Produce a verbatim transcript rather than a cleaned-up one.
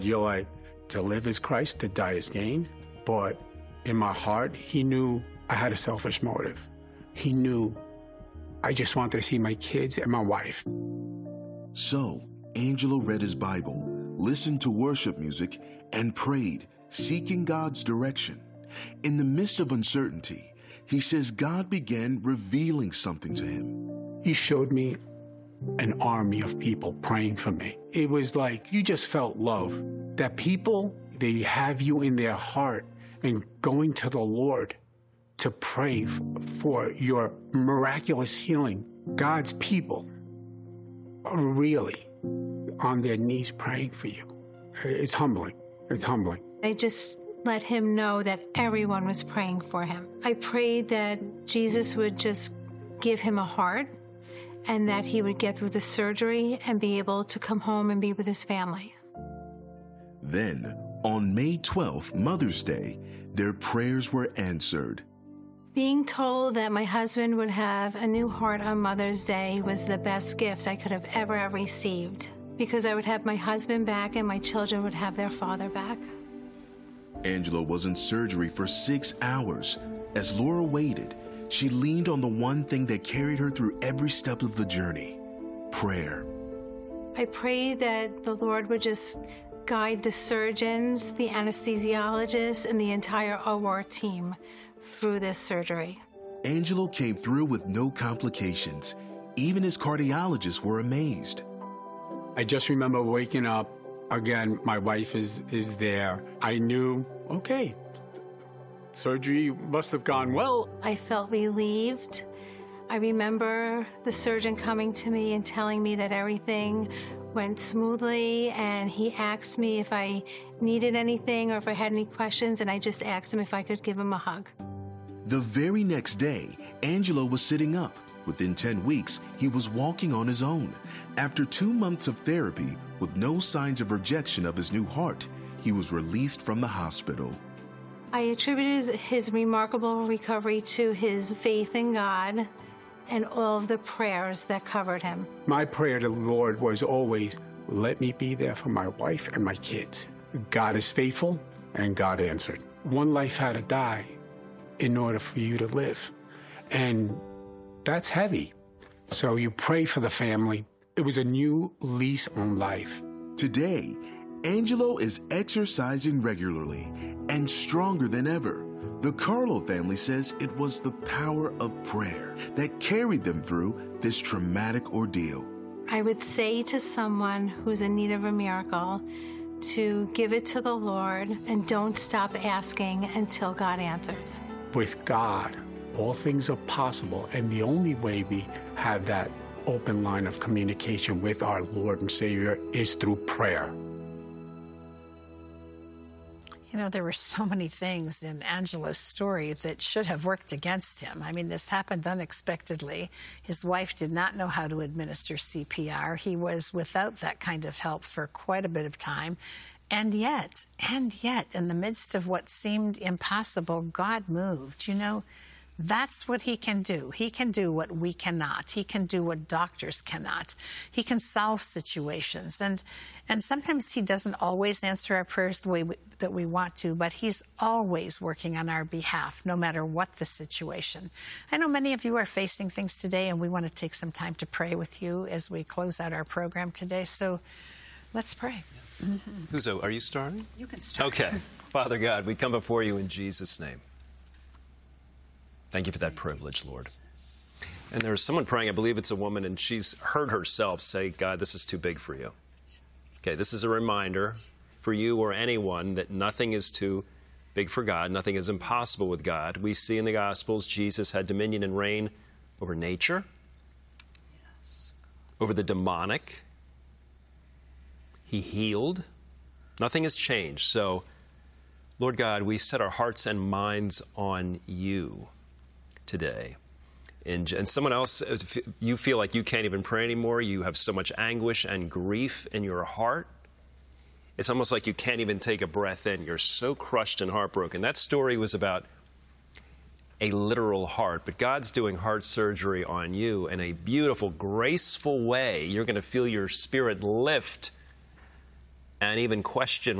You're like, to live is Christ, to die is gain. But in my heart, he knew I had a selfish motive. He knew I just wanted to see my kids and my wife. So, Angelo read his Bible, listened to worship music, and prayed, seeking God's direction. In the midst of uncertainty, he says God began revealing something to him. He showed me an army of people praying for me. It was like you just felt love. That people, they have you in their heart and going to the Lord to pray for your miraculous healing. God's people are really on their knees praying for you. It's humbling. It's humbling. I just let him know that everyone was praying for him. I prayed that Jesus would just give him a heart and that he would get through the surgery and be able to come home and be with his family. Then, on May twelfth, Mother's Day, their prayers were answered. Being told that my husband would have a new heart on Mother's Day was the best gift I could have ever, ever received, because I would have my husband back and my children would have their father back. Angela was in surgery for six hours. As Laura waited, she leaned on the one thing that carried her through every step of the journey: prayer. I prayed that the Lord would just guide the surgeons, the anesthesiologists, and the entire O R team through this surgery. Angelo came through with no complications. Even his cardiologists were amazed. I just remember waking up. Again, my wife is, is there. I knew, okay, surgery must have gone well. I felt relieved. I remember the surgeon coming to me and telling me that everything went smoothly, and he asked me if I needed anything or if I had any questions, and I just asked him if I could give him a hug. The very next day, Angelo was sitting up. Within ten weeks, he was walking on his own. After two months of therapy, with no signs of rejection of his new heart, he was released from the hospital. I attributed his remarkable recovery to his faith in God and all of the prayers that covered him. My prayer to the Lord was always, let me be there for my wife and my kids. God is faithful, and God answered. One life had to die in order for you to live. And that's heavy. So you pray for the family. It was a new lease on life. Today, Angelo is exercising regularly and stronger than ever. The Carlo family says it was the power of prayer that carried them through this traumatic ordeal. I would say to someone who's in need of a miracle to give it to the Lord and don't stop asking until God answers. With God, all things are possible, and the only way we have that open line of communication with our Lord and Savior is through prayer. You know, there were so many things in Angelo's story that should have worked against him. I mean, this happened unexpectedly. His wife did not know how to administer C P R. He was without that kind of help for quite a bit of time. And yet, and yet, in the midst of what seemed impossible, God moved. You know, that's what he can do. He can do what we cannot. He can do what doctors cannot. He can solve situations. And and sometimes he doesn't always answer our prayers the way we, that we want to, but he's always working on our behalf, no matter what the situation. I know many of you are facing things today, and we want to take some time to pray with you as we close out our program today. So let's pray. Mm-hmm. Huzo, are you starting? You can start. Okay. Father God, we come before you in Jesus' name. Thank you for that privilege, Lord. And there's someone praying, I believe it's a woman, and she's heard herself say, God, this is too big for you. Okay, this is a reminder for you or anyone that nothing is too big for God. Nothing is impossible with God. We see in the Gospels Jesus had dominion and reign over nature, yes, over the demonic. He healed. Nothing has changed. So, Lord God, we set our hearts and minds on you today. And, and someone else, you feel like you can't even pray anymore. You have so much anguish and grief in your heart. It's almost like you can't even take a breath in. You're so crushed and heartbroken. That story was about a literal heart, but God's doing heart surgery on you in a beautiful, graceful way. You're going to feel your spirit lift and even question